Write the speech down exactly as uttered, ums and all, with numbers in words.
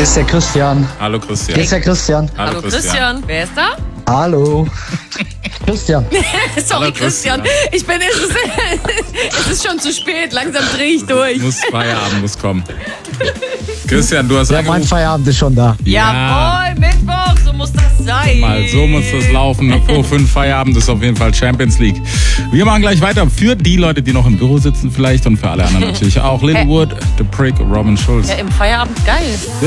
Hier ist der Christian. Hallo Christian. Hier ist der Christian. Hallo, Hallo Christian. Wer ist da? Hallo. Christian. Sorry, Hallo, Christian. Christian. Ich bin, es ist, es ist schon zu spät. Langsam drehe ich durch. Muss Feierabend, muss kommen. Christian, du hast Ja, mein angerufen. Feierabend ist schon da. Jawohl, Mittwoch, so muss das sein. Mal, so muss das laufen. Vor fünf Feierabend ist auf jeden Fall Champions League. Wir machen gleich weiter für die Leute, die noch im Büro sitzen vielleicht und für alle anderen natürlich auch. Linwood, The Prick, Robin Schulz. Ja, im Feierabend geil.